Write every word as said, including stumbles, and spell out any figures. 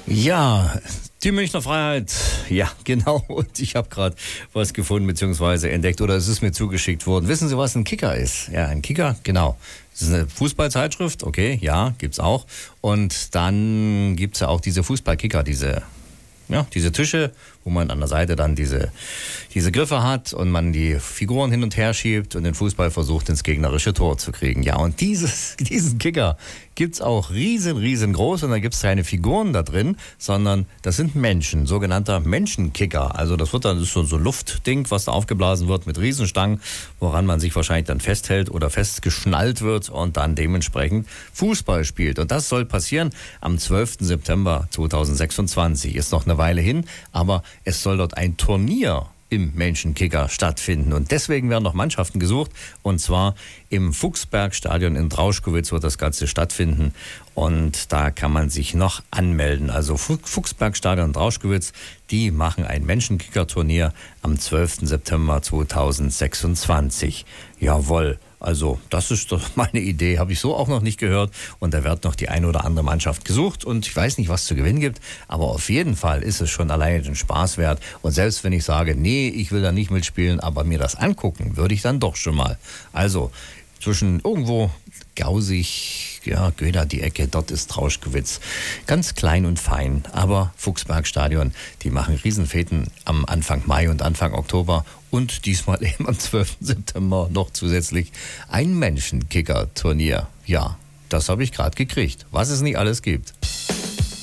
Ja, die Münchner Freiheit, ja genau, und ich habe gerade was gefunden bzw. entdeckt oder es ist mir zugeschickt worden. Wissen Sie, was ein Kicker ist? Ja, ein Kicker, genau. Das ist eine Fußballzeitschrift, okay, ja, gibt's auch. Und dann gibt's ja auch diese Fußballkicker, diese, ja, diese Tische, wo man an der Seite dann diese, diese Griffe hat und man die Figuren hin und her schiebt und den Fußball versucht, ins gegnerische Tor zu kriegen. Ja, und dieses, diesen Kicker gibt's auch riesen, riesengroß und da gibt's keine Figuren da drin, sondern das sind Menschen, sogenannter Menschenkicker. Also das wird dann das ist so, so ein Luftding, was da aufgeblasen wird mit Riesenstangen, woran man sich wahrscheinlich dann festhält oder festgeschnallt wird und dann dementsprechend Fußball spielt. Und das soll passieren am zwölften September zweitausendsechsundzwanzig. Ist noch eine Weile hin, aber es soll dort ein Turnier im Menschenkicker stattfinden. Und deswegen werden noch Mannschaften gesucht. Und zwar im Fuchsbergstadion in Drauschkowitz wird das Ganze stattfinden. Und da kann man sich noch anmelden. Also Fuchsbergstadion in Drauschkowitz, die machen ein Menschenkicker-Turnier am zwölften September zweitausendsechsundzwanzig. Jawohl. Also das ist doch meine Idee, habe ich so auch noch nicht gehört. Und da wird noch die eine oder andere Mannschaft gesucht. Und ich weiß nicht, was zu gewinnen gibt. Aber auf jeden Fall ist es schon alleine den Spaß wert. Und selbst wenn ich sage, nee, ich will da nicht mitspielen, aber mir das angucken, würde ich dann doch schon mal. Also zwischen irgendwo Gausig, ja, Göda die Ecke, dort ist Drauschkowitz. Ganz klein und fein, aber Fuchsbergstadion, die machen Riesenfeten am Anfang Mai und Anfang Oktober und diesmal eben am zwölften September noch zusätzlich ein Menschenkicker-Turnier. Ja, das habe ich gerade gekriegt, was es nicht alles gibt.